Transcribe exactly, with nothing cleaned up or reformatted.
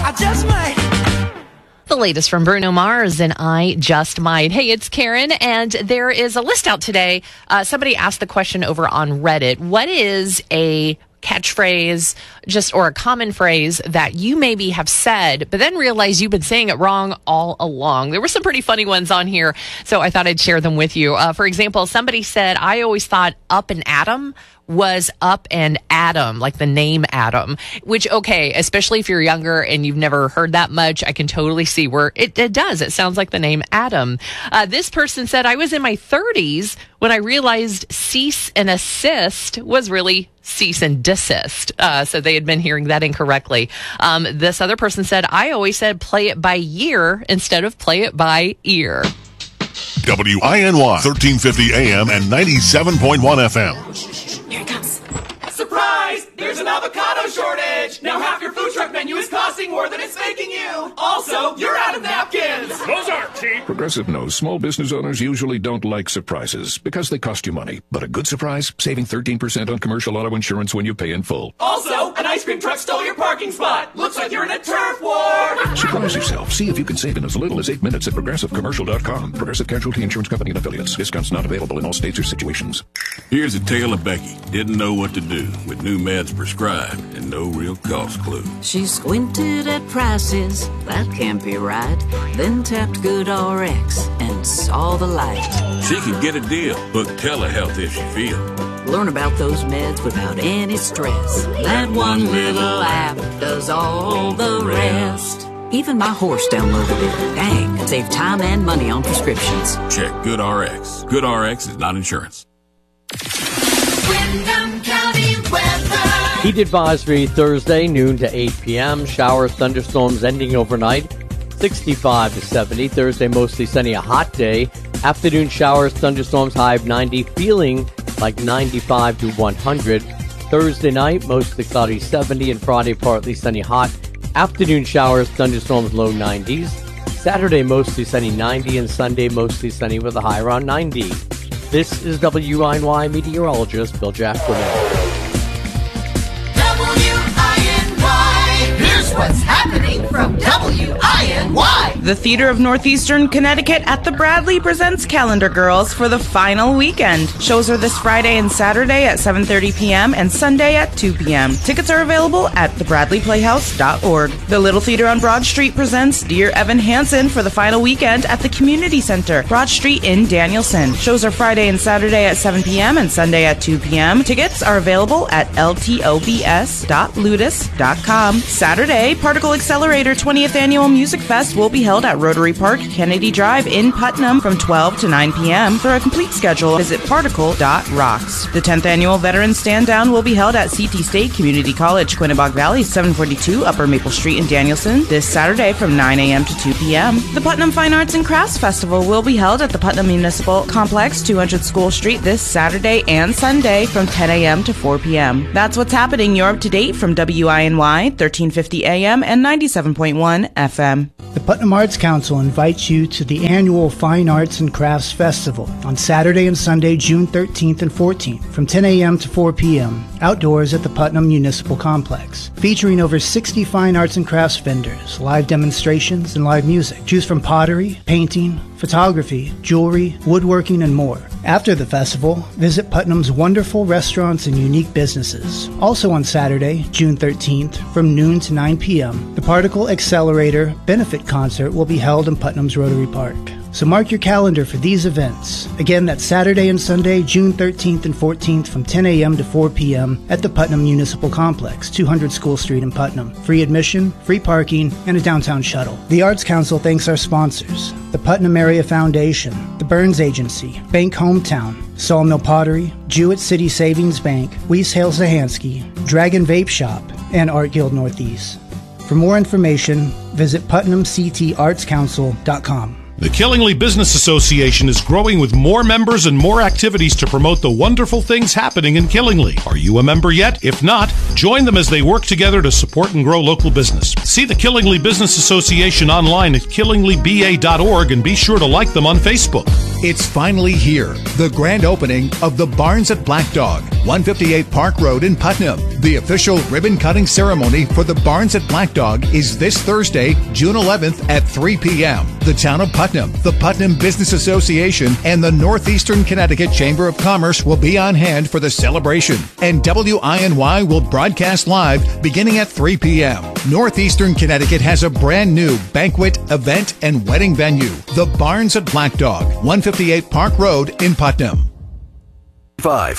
I just might. The latest from Bruno Mars and I Just Might. Hey, it's Karen, and there is a list out today. Uh, somebody asked the question over on Reddit. What is a catchphrase, just or a common phrase that you maybe have said, but then realize you've been saying it wrong all along? There were some pretty funny ones on here, so I thought I'd share them with you. Uh, for example, somebody said, I always thought up and atom was up and Adam, like the name Adam, which, okay, especially if you're younger and you've never heard that much, I can totally see where it, it does. It sounds like the name Adam. Uh, this person said, I was in my thirties when I realized cease and assist was really cease and desist. Uh, so they had been hearing that incorrectly. Um, this other person said, I always said play it by year instead of play it by ear. W I N Y, thirteen fifty A M and ninety-seven point one F M. Here it comes. Surprise! There's an avocado shortage! Now half your food truck menu is costing more than it's making you! Also, you're out of napkins! Those aren't cheap! Progressive knows small business owners usually don't like surprises because they cost you money. But a good surprise? Saving thirteen percent on commercial auto insurance when you pay in full. Also, an ice cream truck stole your parking spot! Looks like you're in a turf war! Surprise yourself. See if you can save in as little as eight minutes at progressive commercial dot com. Progressive Casualty Insurance Company and Affiliates. Discounts not available in all states or situations. Here's a tale of Becky. Didn't know what to do with new meds prescribed and no real cost clue. She squinted at prices, that can't be right. Then tapped GoodRx and saw the light. She could get a deal. Book telehealth if she feel. Learn about those meds without any stress. That one little app does all the rest. Even my horse downloaded it. Dang, save time and money on prescriptions. Check GoodRx. GoodRx is not insurance. Windham County weather. Heat advisory Thursday, noon to eight p.m. Showers, thunderstorms ending overnight. sixty-five to seventy. Thursday, mostly sunny, a hot day. Afternoon showers, thunderstorms, high of ninety. Feeling like ninety-five to one hundred. Thursday night, mostly cloudy, seventy. And Friday, partly sunny, hot. Afternoon showers, thunderstorms, low nineties. Saturday, mostly sunny, ninety. And Sunday, mostly sunny with a high around ninety. This is W I N Y meteorologist Bill Jackson. W I N Y. Here's what's happening from W I N Y. The Theater of Northeastern Connecticut at the Bradley presents Calendar Girls for the final weekend. Shows are this Friday and Saturday at seven thirty p.m. and Sunday at two p.m. Tickets are available at the bradley playhouse dot org. The Little Theater on Broad Street presents Dear Evan Hansen for the final weekend at the Community Center, Broad Street in Danielson. Shows are Friday and Saturday at seven p.m. and Sunday at two p.m. Tickets are available at L T O B S dot ludus dot com. Saturday, Particle Accelerator twentieth Annual Music Fest will be held at Rotary Park, Kennedy Drive in Putnam from twelve to nine p.m. For a complete schedule, visit particle dot rocks. The tenth Annual Veterans Stand Down will be held at C T State Community College, Quinebaug Valley, seven forty-two Upper Maple Street in Danielson, this Saturday from nine a.m. to two p.m. The Putnam Fine Arts and Crafts Festival will be held at the Putnam Municipal Complex, two hundred School Street, this Saturday and Sunday from ten a.m. to four p.m. That's what's happening. You're up to date from W I N Y, thirteen fifty A M and ninety-seven point one F M. The Putnam Arts Council invites you to the annual Fine Arts and Crafts Festival on Saturday and Sunday, June thirteenth and fourteenth, from ten a.m. to four p.m., outdoors at the Putnam Municipal Complex, featuring over sixty fine arts and crafts vendors, live demonstrations, and live music. Choose from pottery, painting, photography, jewelry, woodworking, and more. After the festival, visit Putnam's wonderful restaurants and unique businesses. Also on Saturday, June thirteenth, from noon to nine p.m., the Particle Accelerator Benefit Concert will be held in Putnam's Rotary Park. So mark your calendar for these events. Again, that's Saturday and Sunday, June thirteenth and fourteenth from ten a.m. to four p.m. at the Putnam Municipal Complex, two hundred School Street in Putnam. Free admission, free parking, and a downtown shuttle. The Arts Council thanks our sponsors: the Putnam Area Foundation, the Burns Agency, Bank Hometown, Sawmill Pottery, Jewett City Savings Bank, Weiss Hale Zahansky, Dragon Vape Shop, and Art Guild Northeast. For more information, visit putnam c t arts council dot com. The Killingly Business Association is growing with more members and more activities to promote the wonderful things happening in Killingly. Are you a member yet? If not, join them as they work together to support and grow local business. See the Killingly Business Association online at killingly b a dot org and be sure to like them on Facebook. It's finally here, the grand opening of the Barns at Black Dog. one fifty-eight Park Road in Putnam. The official ribbon-cutting ceremony for the Barns at Black Dog is this Thursday, June eleventh at three p.m. The town of Putnam, the Putnam Business Association, and the Northeastern Connecticut Chamber of Commerce will be on hand for the celebration. And W I N Y will broadcast live beginning at three p.m. Northeastern Connecticut has a brand new banquet, event, and wedding venue. The Barns at Black Dog, one fifty-eight Park Road in Putnam. Five.